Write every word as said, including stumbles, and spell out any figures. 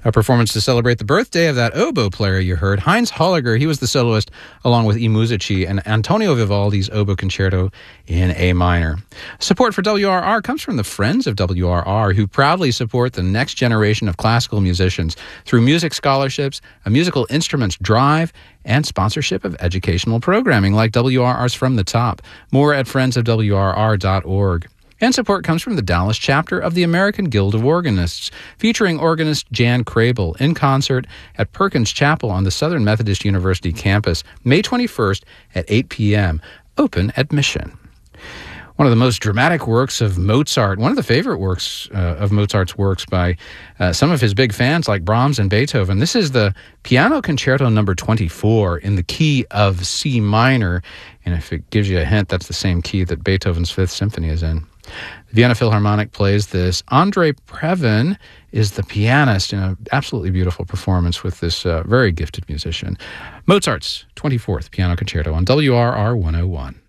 A performance to celebrate the birthday of that oboe player you heard, Heinz Holliger. He was the soloist along with I Musici and Antonio Vivaldi's Oboe Concerto in A minor. Support for W R R comes from the Friends of W R R, who proudly support the next generation of classical musicians through music scholarships, a musical instruments drive, and sponsorship of educational programming like W R R's From the Top. More at friends of W R R dot org. And support comes from the Dallas chapter of the American Guild of Organists, featuring organist Jan Crable in concert at Perkins Chapel on the Southern Methodist University campus, May twenty-first at eight p.m., open admission. One of the most dramatic works of Mozart, one of the favorite works uh, of Mozart's works by uh, some of his big fans like Brahms and Beethoven. This is the Piano Concerto number twenty-four in the key of C minor. And if it gives you a hint, that's the same key that Beethoven's Fifth Symphony is in. The Vienna Philharmonic plays this. Andrei Previn is the pianist in an absolutely beautiful performance with this uh, very gifted musician. Mozart's twenty-fourth Piano Concerto on W R R one oh one.